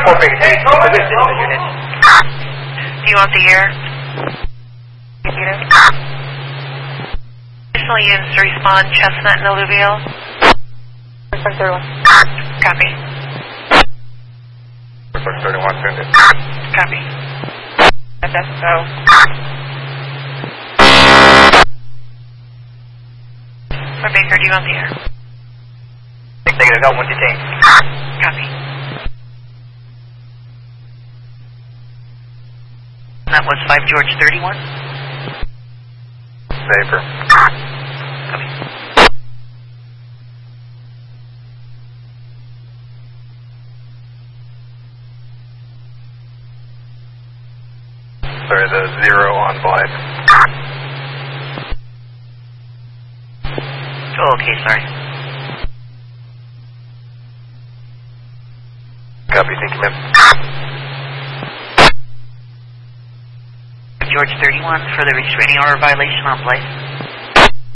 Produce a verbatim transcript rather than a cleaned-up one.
four Baker Street, position the unit. Do you want the air? Negative. Additional units to respond, Chestnut and Alluvial. thirty-one. Copy. thirty-one, send it. Copy. That's so. For Baker, do you want the air? Negative, help one detain. Copy. That was five George thirty-one. Vapor. Copy. Sorry, the zero on Blythe. Oh, okay, sorry. Copy, thank you, ma'am. George thirty-one for the restraining order violation on Blythe.